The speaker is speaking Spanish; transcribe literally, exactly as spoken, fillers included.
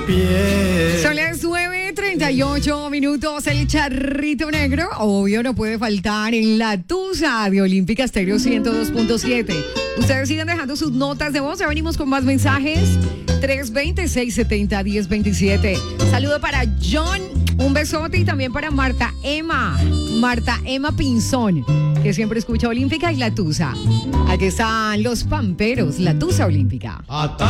Son las nueve treinta y ocho minutos. El charrito negro, obvio, no puede faltar en la tusa de Olímpica Estéreo ciento dos punto siete. Ustedes sigan dejando sus notas de voz. Ya venimos con más mensajes. tres dos cero, seis siete cero, uno cero dos siete. Saludo para John. Un besote y también para Marta Emma. Marta Emma Pinzón, que siempre escucha Olímpica y la tusa. Aquí están los pamperos, la tusa olímpica.